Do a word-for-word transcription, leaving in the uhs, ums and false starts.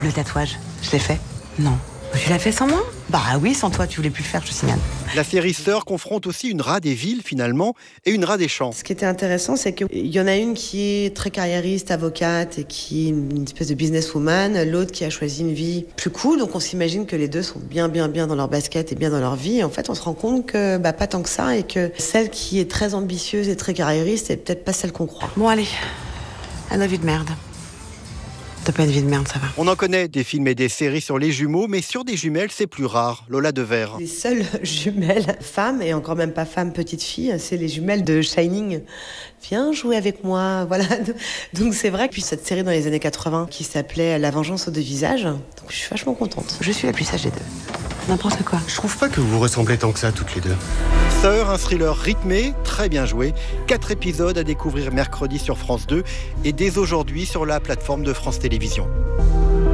Le tatouage, je l'ai fait? Non. Tu l'as fait sans moi? Bah oui, sans toi, tu voulais plus le faire, je te signale. La série Sœurs confronte aussi une rat des villes, finalement, et une rat des champs. Ce qui était intéressant, c'est qu'il y en a une qui est très carriériste, avocate, et qui est une espèce de businesswoman. L'autre qui a choisi une vie plus cool. Donc on s'imagine que les deux sont bien, bien, bien dans leur basket et bien dans leur vie. Et en fait, on se rend compte que bah, pas tant que ça, et que celle qui est très ambitieuse et très carriériste, c'est peut-être pas celle qu'on croit. Bon, allez. À la vie de merde. T'as pas une vie de merde, ça va. On en connaît des films et des séries sur les jumeaux, mais sur des jumelles, c'est plus rare. Lola Devers. Les seules jumelles femmes, et encore même pas femmes, petite fille, c'est les jumelles de Shining. Viens jouer avec moi, voilà. Donc c'est vrai que puis cette série dans les années quatre-vingts qui s'appelait La vengeance aux deux visages, donc je suis vachement contente. Je suis la plus sage des deux. N'importe quoi. Je trouve pas que vous vous ressemblez tant que ça, toutes les deux. Sœurs, un thriller rythmé, très bien joué. Quatre épisodes à découvrir mercredi sur France deux et dès aujourd'hui sur la plateforme de France Télévisions.